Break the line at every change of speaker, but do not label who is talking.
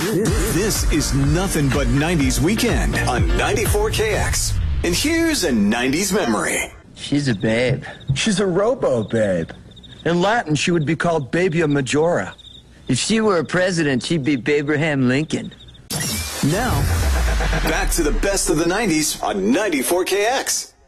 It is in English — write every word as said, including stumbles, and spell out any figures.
This is nothing but nineties weekend on ninety-four K X. And here's a nineties memory.
She's a babe.
She's a robo-babe. In Latin, she would be called Babia Majora.
If she were a president, she'd be Abraham Lincoln.
Now, back to the best of the nineties on ninety-four K X.